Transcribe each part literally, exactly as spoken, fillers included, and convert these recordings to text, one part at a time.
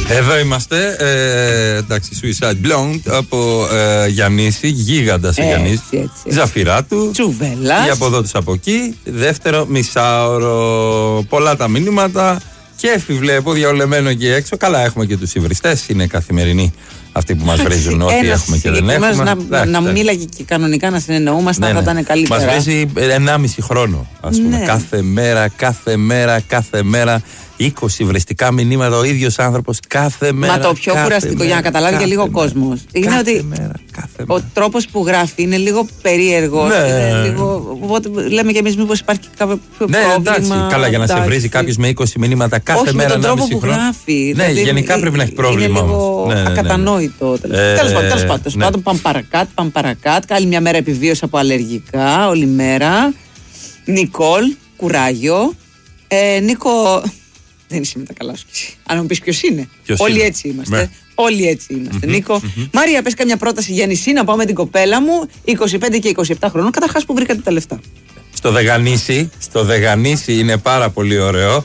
Εδώ είμαστε. Ε, εντάξει, Suicide Blonde από ε, Γιαννήση, γίγαντας ο Γιαννήσης. Ζαφυράτου. Τσουβέλλας. Και από εδώ τους από εκεί. Δεύτερο μισάωρο. Πολλά τα μηνύματα. Κέφι βλέπω διαολεμένο εκεί έξω. Καλά, έχουμε και τους υβριστές. Είναι καθημερινοί αυτοί που μας βρίζουν ό,τι έχουμε και δεν έχουμε. Να, να, να μίλαγε και κανονικά να συνεννοούμαστε, ναι, θα ήταν καλύτερα. Μας βρίζει ενάμιση χρόνο, ας πούμε. Ναι. Κάθε μέρα, κάθε μέρα, κάθε μέρα. είκοσι βρεστικά μηνύματα ο ίδιος άνθρωπος κάθε μέρα. Μα το πιο κουραστικό, μέρα, για να καταλάβει και λίγο ο κόσμος, είναι ότι μέρα, ο μέρα. τρόπος που γράφει είναι λίγο περίεργος. Ναι. Είναι λίγο, οπότε λέμε και εμείς μήπως υπάρχει κάποιο ναι, πρόβλημα. Εντάξει, καλά, για να εντάξει. σε βρίζει κάποιος με είκοσι μηνύματα κάθε όχι μέρα. Όχι με τον τρόπο που χρόνο. γράφει. Ναι, δηλαδή, γενικά πρέπει να έχει πρόβλημα. Είναι λίγο ναι, ναι, ναι. ακατανόητο. Ε, τέλος πάντων, τέλος πάντων. Ναι. Πάντων, πάμε παρακάτω, πάμε παρακάτω. Άλλη μια μέρα επιβίωσα από αλλεργικά, όλη μέρα. Νικόλ, κουράγιο. Ε, Νίκο. Δεν είσαι με τα καλά σου κι εσύ. Αν μου πεις ποιος είναι. Ποιος Όλοι είναι. έτσι είμαστε. Ναι. Όλοι έτσι είμαστε. Mm-hmm, Νίκο. Mm-hmm. Μάρια, πες καμιά πρόταση για νησί να πάω με την κοπέλα μου είκοσι πέντε και είκοσι επτά χρονών. Καταρχάς που βρήκατε τα λεφτά. Στο Δεγανήσι. Στο Δεγανήσι είναι πάρα πολύ ωραίο.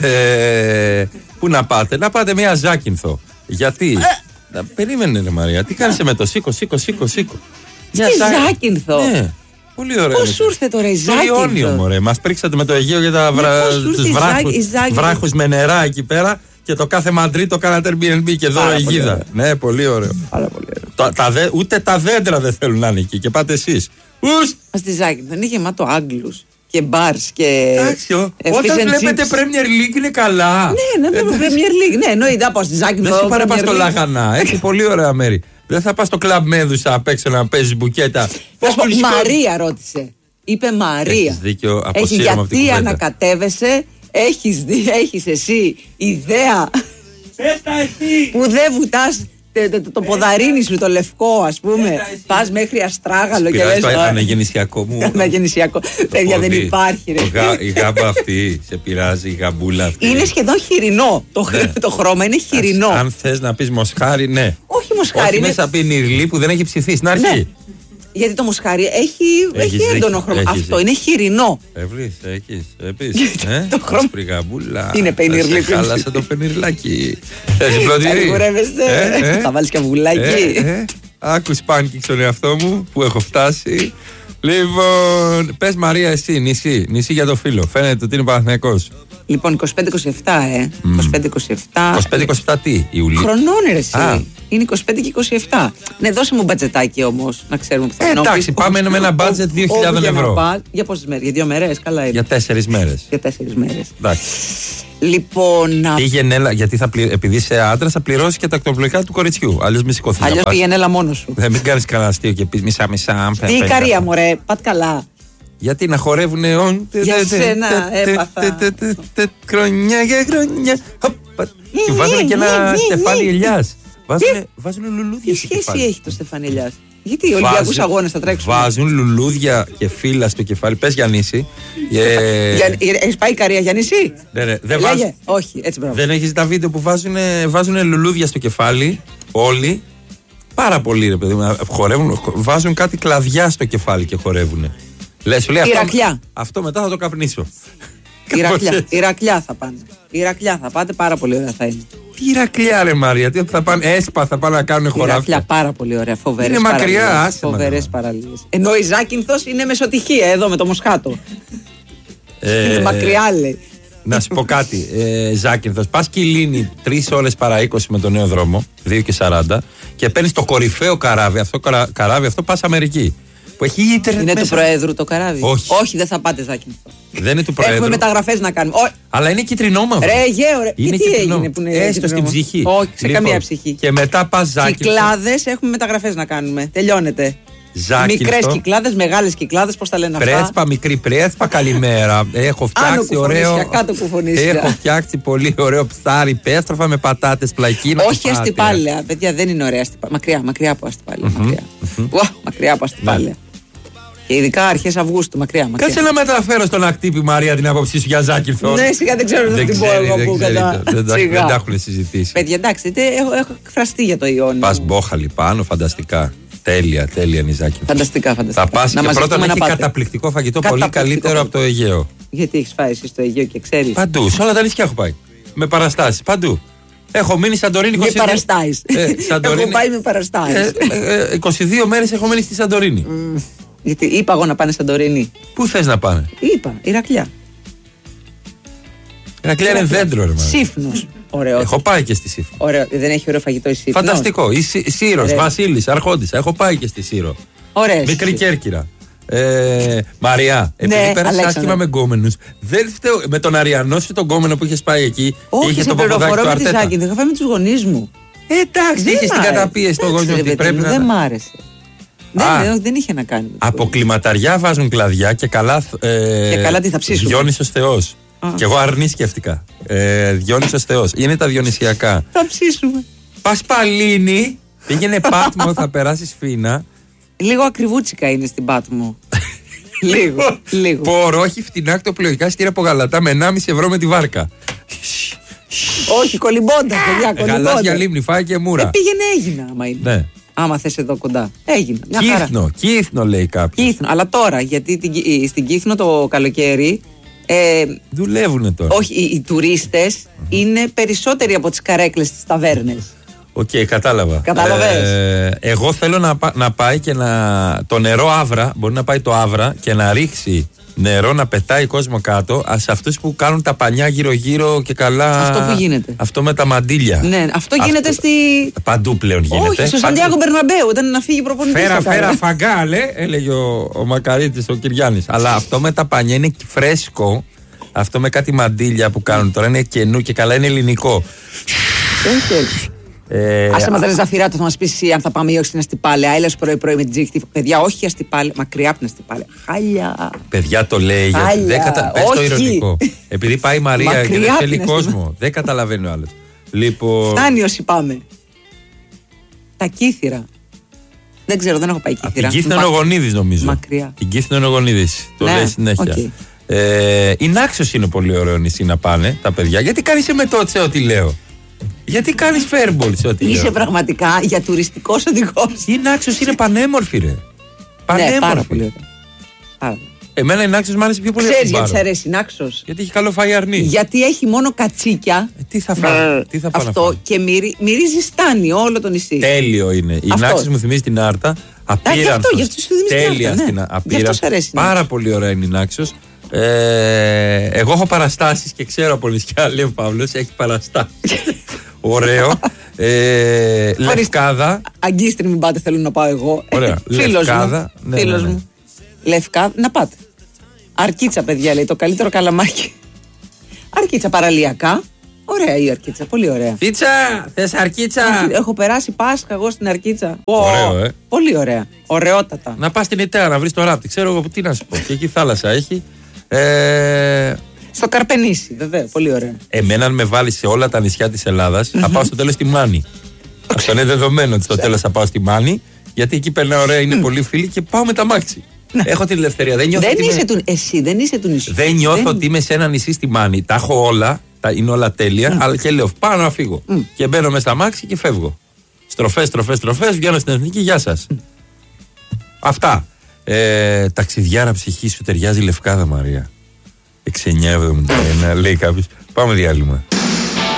Ε, πού να πάτε. Να πάτε μια Ζάκυνθο. Γιατί. Ε. Να, περίμενε ρε Μαρία. Τι κάνεις με το σήκω, σήκω, σήκω, σήκω. Στη Ζάκυνθο. Ναι. Πολύ ωραίο. Πώς σου ήρθε τώρα η Ζάκυνθο. Το Ιόνιο, μωρέ. Μας πρίξατε με το Αιγαίο για τα βρα... τους βράχους, βράχους με νερά εκεί πέρα και το κάθε μαντρί το κάνατε Airbnb και δώρο αιγίδα. Ναι, πολύ ωραίο. Πάρα πολύ ωραίο. Τα, τα δε, ούτε τα δέντρα δεν θέλουν να είναι εκεί και πάτε εσείς. Ους! Στη Ζάκυνθο είναι γεμάτο Άγγλους και μπαρς και. Εντάξει, όταν βλέπετε Premier League είναι καλά. Ναι, να βλέπετε Premier League. Ναι, εννοείται από στη Ζάκυνθο. Δεν σου πάρε πας στο Λαγανά. Έχει πολύ ωραία μέρη. Δεν θα πας στο κλαμπ Μέδουσα απ' έξω να παίζεις μπουκέτα. Μαρία ρώτησε. Είπε Μαρία. Έχεις δίκιο, αποσύρομαι από την κουβέντα. Γιατί ανακατεύεσαι, έχεις, δι, έχεις εσύ ιδέα που δεν βουτάς το, το ποδαρίνι σου, το λευκό, ας πούμε. Πας μέχρι Αστράγαλο και λες. Το αναγεννησιακό μου. Αναγεννησιακό. Παιδιά, δεν υπάρχει, ρε. Η γάμπα αυτή σε πειράζει, η γαμπούλα αυτή. Είναι σχεδόν χοιρινό. Το χρώμα είναι χοιρινό. Αν θες να πεις μοσχάρι, ναι. Όχι μοσχάρι. Όχι μέσα πει νυρλί που δεν έχει ψηθεί στην αρχή. Γιατί το μοσχάρι έχει, έχει έντονο χρώμα. Αυτό δίκιο. Είναι χοιρινό. Ευρύς, έχεις. Επίσης. ε, το χρώμα. Σπριγαμπούλα. Είναι πενιρλί. Χάλασε το πενιρλάκι. Θες πλωτήρι. Καληγορεύεστε. Ε, ε, θα βάλεις και αυγουλάκι. Ε, ε, άκους πάνκι στον εαυτό μου που έχω φτάσει. Λοιπόν, πες Μαρία εσύ, νησί. Νησί για το φίλο. Φαίνεται ότι είναι Παναθηναϊκός. Λοιπόν, είκοσι πέντε είκοσι επτά, ε. Mm. είκοσι πέντε είκοσι επτά. είκοσι πέντε είκοσι επτά τι, Ιουλίου. Χρονών, ρε εσύ. Α. Είναι είκοσι πέντε και είκοσι επτά. Ναι, δώσε μου μπατζετάκι όμως, να ξέρουμε που θα είναι. Ε, εντάξει, πάμε με ένα μπάτζετ δύο χιλιάδες ευρώ. Πά, για πόσες μέρες, για δύο μέρες, καλά είναι. Για τέσσερις μέρες. Για τέσσερις μέρες. Εντάξει. Λοιπόν, να... Πήγαινε έλα, γιατί θα πλη... επειδή είσαι άντρας θα πληρώσει και τα ακτοπλοϊκά του κοριτσιού. Αλλιώς μη σηκωθεί. Αλλιώς πήγαινε έλα μόνος σου. Δεν μην κάνεις κανένα αστείο και πεις μισά-μισά. Τι η καρία μου, ρε, πατ' καλά. Γιατί να χορεύουνε όν. Για σένα έπαθα. Χρόνια και χρόνια. Και βάζουν και ένα στεφάνι ελιάς. Βάζουν λουλούδια στο κεφάλι. Τι σχέση έχει το στεφάνι ελιάς? Γιατί οι Ολυμπιακούς αγώνες θα τρέξουν? Βάζουν λουλούδια και φύλλα στο κεφάλι. Πες Γιαννήση. Έχεις πάει η καρία Γιαννήση? Δεν βάζουν. Όχι, έτσι μπράβο. Δεν έχεις τα βίντεο που βάζουν λουλούδια στο κεφάλι όλοι. Πάρα πολύ ρε παιδί μου. Χορεύουν, βάζουν κάτι κλαδιά στο κεφάλι και χορεύουν. Λες, σου λέει αυτό, αυτό μετά θα το καπνίσω. Ηρακλιά, Ηρακλιά θα πάνε. Ηρακλιά θα πάτε, πάρα πολύ ωραία θα είναι. Τι Ηρακλιά ρε Μαρία, τι θα πάνε, έσπα θα πάνε να κάνουν χωράφια. Ηρακλιά, πάρα πολύ ωραία, φοβερές είναι παραλίες. Μακριά, άσε φοβερές παραλίες. Ενώ η Ζάκυνθος είναι μεσοτυχία εδώ με το Μοσχάτο. Ε, είναι μακριά λέει. Να σου πω κάτι, ε, Ζάκυνθος, πας Κιλίνη τρεις ώρες παρά είκοσι με τον νέο δρόμο, δύο και σαράντα και παίρνεις το κορυφαίο καράβι, αυτό καράβι αυτό πας Αμερική. Που έχει ίντερνετ είναι μέσα. Του Προέδρου το καράβι? Όχι. Όχι, δεν θα πάτε Ζάκυνθο. Δεν είναι του Προέδρου. Έχουμε μεταγραφές να κάνουμε. Ό, αλλά είναι κυτρινόμαυρο. Ρε, γέο, ρε. Είναι τι έγινε που είναι έστω στην ψυχή. Όχι, σε λοιπόν, καμία ψυχή. Και μετά πας Ζάκυνθο. Κυκλάδες έχουμε μεταγραφές να κάνουμε. Τελειώνεται. Ζάκυνθο. Μικρές κυκλάδες, μεγάλες κυκλάδες, πώς τα λένε αυτά. Πρέσπα, μικρή πρέσπα, καλημέρα. Έχω φτιάξει ωραίο. Κάτω Έχω φτιάξει πολύ ωραίο ψάρι πέστροφα με πατάτες πλακίνα. Όχι αστιπάλαια, παιδιά, δεν είναι ωραία αστιπάλαια. Μακριά, μακριά από αστιπάλαια. Μακριά από αστιπάλαια. Και ειδικά αρχές Αυγούστου, μακριά. μακριά. Κάτσε να μεταφέρω στον ακτύπη Μαρία την άποψή σου για Ζάκυνθο. Ναι, σιγά δεν ξέρω δεν την πω εγώ που κατά. Δεν τα έχουν συζητήσει. Παιδιά, εντάξει, έχω, έχω εκφραστεί για το Ιόνιο. Πας μπόχαλη πάνω, φανταστικά. Τέλεια, τέλεια Νιζάκη. Φανταστικά, φανταστικά. Θα πας και πρώτα να έχει καταπληκτικό φαγητό, πολύ καλύτερο από το Αιγαίο. Γιατί έχεις φάει εσύ στο Αιγαίο και ξέρεις? Παντού, σε όλα τα νησιά έχω πάει. Με παραστάσεις, παντού. Έχω μείνει Σαντορίνη είκοσι δύο. Με παραστάεις. Ε, Σαντορίνη... Έχω πάει με παραστάεις. Ε, ε, είκοσι δύο μέρες έχω μείνει στη Σαντορίνη. Mm. Γιατί είπα εγώ να πάνε Σαντορίνη. Πού θες να πάνε? Είπα, Ηρακλιά. Ηρακλιά είναι δέντρο, ρε μάνα. Σύφνος. Ωραίο. Έχω πάει και στη Σύφνο. Ωραίο. Δεν έχει ωραίο φαγητό η Σύφνος? Φανταστικό. Η Σύρος, Βασίλης, Αρχόντισσα. Έχω πάει και στη Σύρο. Ωραία. Μικρή Κέρκυρα. Ε, Μαριά, επειδή ναι, πέρασε άσχημα με γκόμενους, δεν φταίω. Με τον Αριανό σου τον γκόμενο που είχε πάει εκεί. Όχι, είχε σε το παπαδάκι του Αρτέτα. Ζάκη, δεν είχα φάει με τους γονείς μου. Ε, εντάξει, είχε την καταπίεση στο γονιό ότι πρέπει να. Δεν μ' άρεσε. Δεν, δεν είχε να κάνει. Από κλιματαριά βάζουν κλαδιά και καλά. Ε, και καλά τι θα ψήσουν. Διόνυσος Θεός. Και εγώ αρνήσκευτηκα. Ε, Διόνυσος Θεός. Είναι τα διονυσιακά. Θα ψήσουμε. Πασπαλίνη. Πήγαινε Πάτμο, θα περάσει Φίνα. Λίγο ακριβούτσικα είναι στην Πάτμο. λίγο, λίγο. Πόρο, όχι φτηνά κτοπλοϊκά στήρα από γαλατά με ενάμιση ευρώ με τη βάρκα. Όχι, κολυμπώντα, παιδιά, κολυμπώντα. Γαλάζια λίμνη, φάει και μούρα. Ε, πήγαινε, έγινα, άμα είναι. Ναι. Άμα θες εδώ κοντά. Έγινα. Κύθνο, Κύθνο λέει κάποιος. Κύθνο, αλλά τώρα, γιατί την, στην Κύθνο το καλοκαίρι. Ε, δουλεύουνε τώρα. Όχι, οι, οι τουρίστες mm-hmm. είναι περισσότεροι από τις καρέκλες στις ταβέρνες. Οκ, okay, κατάλαβα. Κατάλαβες. Ε, εγώ θέλω να, να πάει και να. Το νερό Άβρα, μπορεί να πάει το Άβρα και να ρίξει νερό, να πετάει κόσμο κάτω σε αυτούς που κάνουν τα πανιά γύρω-γύρω και καλά. Αυτό που γίνεται. Αυτό με τα μαντίλια. Ναι, αυτό γίνεται αυτό... στη. Παντού πλέον γίνεται. Όχι, στο Σαντιάγκο Μπερναμπέου, όταν να φύγει προπονητής. Φέρα, φέρα, φαγκάλε, έλεγε ο, ο Μακαρίτης, ο Κυριάννης. Αλλά αυτό με τα πανιά είναι φρέσκο. Αυτό με κάτι μαντίλια που κάνουν τώρα είναι καινού και καλά είναι ελληνικό. Όχι. Ε, Άσε μας ρε Ζαφυράτο, θα μας πεις εσύ αν θα πάμε ή όχι στην Αστυπάλαια. Άιλας πρωί πρωί με την τζίχτη. Παιδιά, όχι Αστυπάλαια, μακριά από την Αστυπάλαια. Χάλια. Παιδιά το λέει γιατί δεν κατα... Πες το ηρωνικό. Επειδή πάει η Μαρία και δεν θέλει κόσμο. Δεν καταλαβαίνει ο άλλος. Λοιπόν... Φτάνει όσοι πάμε. Τα Κύθυρα. Δεν ξέρω, δεν έχω πάει Κύθυρα. Την Κύθυνα είναι ο Γονίδης νομίζω. Μακριά. Την Κύθυνα είναι ο Γονίδης. Το ναι, λέει συνέχεια. Okay. Ε, η Νάξος είναι πολύ ωραίο νησί να πάνε τα παιδιά. Γιατί κάνεις εμετώτσε ό,τι λέω. Γιατί κάνεις φέρμπολ σε ό,τι Είσαι λέω. Πραγματικά για τουριστικός οδηγός. Η Νάξος είναι πανέμορφη ρε. Πανέμορφη. Ναι, πάρα πολύ ωραία. Εμένα η Νάξος μ' άρεσε πιο πολύ. Ξέρεις γιατί σ' αρέσει η Νάξος? Γιατί έχει καλό φαΐ αρνί. Γιατί έχει μόνο κατσίκια. Ε, τι θα φάω, τι θα αυτό φάω. Και μυρί, μυρίζει στάνι όλο το νησί. Τέλειο είναι. Η Νάξος μου θυμίζει την Άρτα. Απείραντος. Γι' αυτό σου θυμίζει τέλεια την στην Άρτα. Απείραντος. Πάρα πολύ ωραία είναι η Νάξος. Ε, εγώ έχω παραστάσεις και ξέρω από νησιά, λέει ο Παύλος, έχει παραστάσεις. Ωραίο. Ε, Λευκάδα. Αγκίστρι μην πάτε, θέλω να πάω εγώ. Ωραία. Φίλος Λευκάδα. μου. Ναι, Φίλος ναι, ναι. μου. Λευκάδα, να πάτε. Αρκίτσα, παιδιά, λέει, το καλύτερο καλαμάκι. Αρκίτσα παραλιακά. Ωραία η Αρκίτσα, πολύ ωραία. Φίτσα, θες Αρκίτσα? Έχω περάσει Πάσχα εγώ στην Αρκίτσα. Ωραίο, ε. Πολύ ωραία. Ωραιότατα. Να πας στην Ιτέρα να βρεις το ράπτη. Ξέρω εγώ τι να σου πω. Και εκεί θάλασσα έχει. Ε... Στο Καρπενήσι, βέβαια, πολύ ωραία. Εμένα, αν με βάλει σε όλα τα νησιά της Ελλάδας, θα πάω στο τέλος στη Μάνη. Αυτό είναι δεδομένο ότι στο τέλος θα πάω στη Μάνη, γιατί εκεί περνάω ωραία, είναι πολύ φίλοι και πάω με τα μάξι. Έχω την ελευθερία. Δεν νιώθω. Δεν ότι είσαι είμαι... του... Εσύ δεν είσαι του νησιού. Δεν νιώθω δεν... ότι είμαι σε ένα νησί στη Μάνη. Τα έχω όλα, τα... είναι όλα τέλεια, mm. αλλά και λέω πάω να φύγω. Mm. Και μπαίνω μέσα στα μάξι και φεύγω. Στροφές, στροφές, στροφές, βγαίνω στην εθνική, γεια σας. Mm. Αυτά. Ε, ταξιδιάρα ψυχή σου ταιριάζει Λευκάδα, Μαρία. έξι εννιά εβδομήντα ένα λέει κάποιος. Πάμε διάλειμμα.